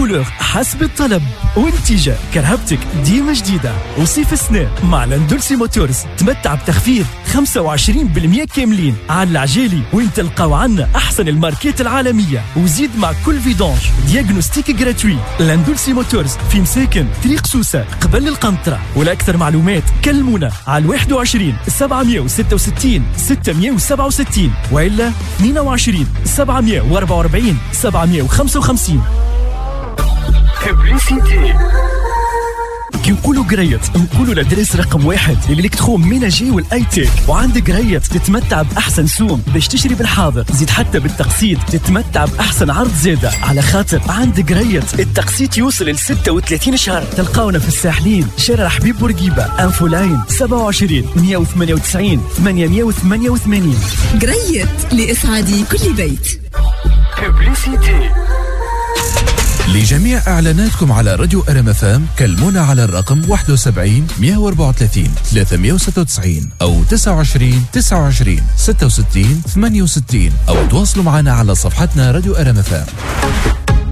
كولور حسب الطلب، وانتيجة كرهبتك ديما جديدة. وصيف السنة مع لاندولسي موتورز تمتع بتخفيض 25% كاملين على العجالي، وين تلقاو عنا أحسن الماركات العالمية. وزيد مع كل فيدونج دياغنوستيك جراتوي. لاندولسي موتورز في مساكن طريق سوسة قبل القنطرة. ولأكثر معلومات كلمونا على 21 766 667 وإلا 22 744 755. ببليسيتي. كي نقولوا قريت نقولوا لدرس رقم 1 الالكترون ميناجي والاي تيك. وعندك قريت تتمتع باحسن سوم باش تشتري بالحاضر، زيد حتى بالتقسيط تتمتع باحسن عرض زاده، على خاطر عندك قريت التقسيط يوصل ل 36 شهر. تلقاونا في الساحلين، شارع حبيب بورقيبه، انفو لاين 27 198 888. قريت لاسعاد كل بيت. ببليسيتي. لجميع إعلاناتكم على راديو RMFM كلمونا على الرقم 71 134 396 أو 29 29 66 68 أو تواصلوا معنا على صفحتنا راديو RMFM.